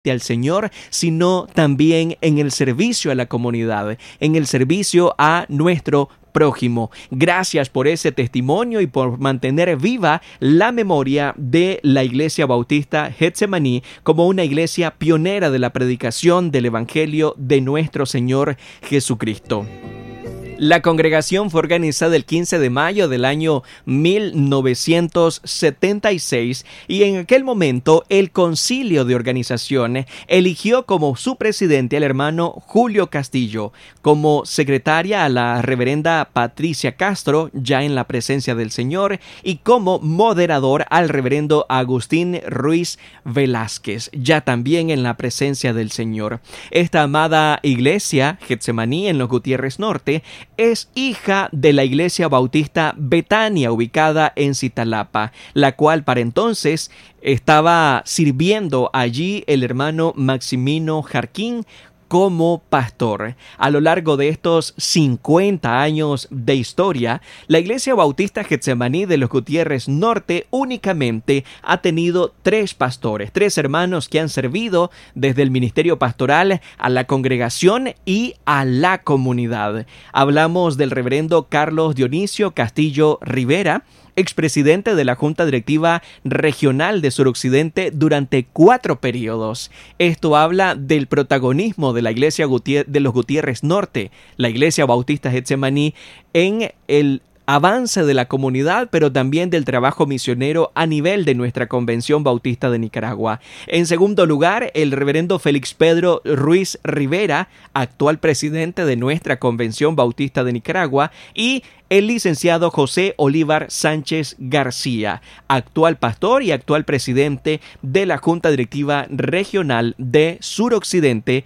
al Señor, sino también en el servicio a la comunidad, en el servicio a nuestro prójimo. Gracias por ese testimonio y por mantener viva la memoria de la Iglesia Bautista Getsemaní como una iglesia pionera de la predicación del Evangelio de nuestro Señor Jesucristo. La congregación fue organizada el 15 de mayo del año 1976 y en aquel momento el concilio de organización eligió como su presidente al hermano Julio Castillo, como secretaria a la reverenda Patricia Castro, ya en la presencia del Señor, y como moderador al reverendo Agustín Ruiz Velázquez, ya también en la presencia del Señor. Esta amada iglesia, Getsemaní en los Gutiérrez Norte, es hija de la Iglesia Bautista Betania, ubicada en Citalapa, la cual para entonces estaba sirviendo allí el hermano Maximino Jarquín como pastor. A lo largo de estos 50 años de historia, la Iglesia Bautista Getsemaní de los Gutiérrez Norte únicamente ha tenido 3 pastores, 3 hermanos que han servido desde el ministerio pastoral a la congregación y a la comunidad. Hablamos del reverendo Carlos Dionisio Castillo Rivera, expresidente de la Junta Directiva Regional de Suroccidente durante 4 periodos. Esto habla del protagonismo de la Iglesia de los Gutiérrez Norte, la Iglesia Bautista Getsemaní, en el avance de la comunidad, pero también del trabajo misionero a nivel de nuestra Convención Bautista de Nicaragua. En segundo lugar, el reverendo Félix Pedro Ruiz Rivera, actual presidente de nuestra Convención Bautista de Nicaragua, y el licenciado José Olivar Sánchez García, actual pastor y actual presidente de la Junta Directiva Regional de Suroccidente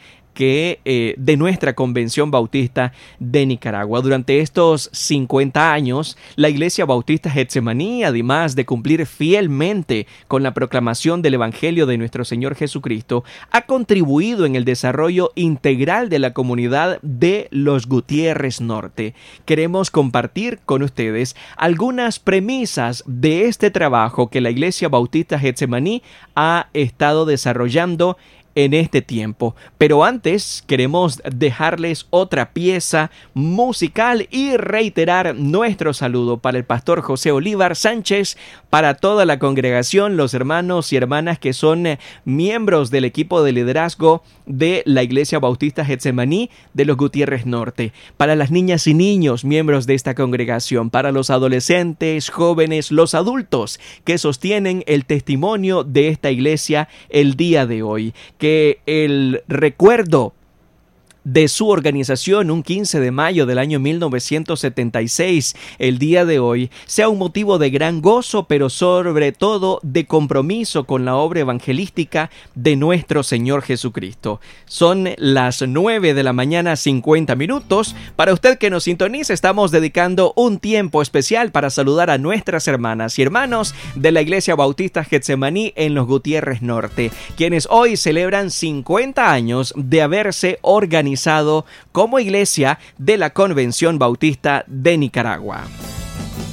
de nuestra Convención Bautista de Nicaragua. Durante estos 50 años, la Iglesia Bautista Getsemaní, además de cumplir fielmente con la proclamación del Evangelio de nuestro Señor Jesucristo, ha contribuido en el desarrollo integral de la comunidad de los Gutiérrez Norte. Queremos compartir con ustedes algunas premisas de este trabajo que la Iglesia Bautista Getsemaní ha estado desarrollando en este tiempo. Pero antes queremos dejarles otra pieza musical y reiterar nuestro saludo para el pastor José Olivar Sánchez, para toda la congregación, los hermanos y hermanas que son miembros del equipo de liderazgo de la Iglesia Bautista Getsemaní de los Gutiérrez Norte, para las niñas y niños miembros de esta congregación, para los adolescentes, jóvenes, los adultos que sostienen el testimonio de esta iglesia el día de hoy. Que el recuerdo de su organización, un 15 de mayo del año 1976, el día de hoy, sea un motivo de gran gozo, pero sobre todo de compromiso con la obra evangelística de nuestro Señor Jesucristo. Son las 9 de la mañana, 50 minutos. Para usted que nos sintoniza, estamos dedicando un tiempo especial para saludar a nuestras hermanas y hermanos de la Iglesia Bautista Getsemaní en los Gutiérrez Norte, quienes hoy celebran 50 años de haberse organizado como iglesia de la Convención Bautista de Nicaragua.